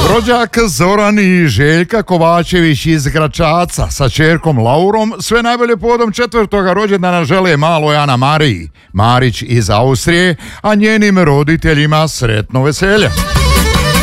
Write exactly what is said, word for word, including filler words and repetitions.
Rođak Zoran i Željka Kovačević iz Gračaca sa ćerkom Laurom sve najbolje povodom četvrtoga rođendana žele maloj Ana Mariji Marić iz Austrije, a njenim roditeljima sretno veselje.